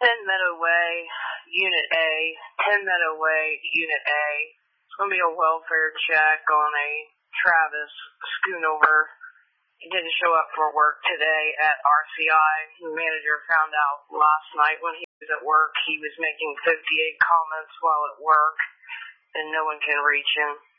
Meadow Way, Unit A, 10 Meadow Way, Unit A. It's going to be a welfare check on a Travis Schoonover. He didn't show up for work today at RCI. The manager found out last night when he was at work he was making 58 comments while at work, and no one can reach him.